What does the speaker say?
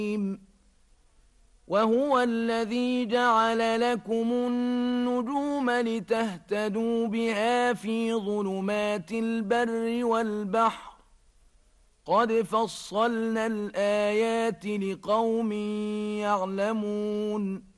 وهو الذي جعل لكم النجوم لتهتدوا بها في ظلمات البر والبحر قد فصلنا الآيات لقوم يعلمون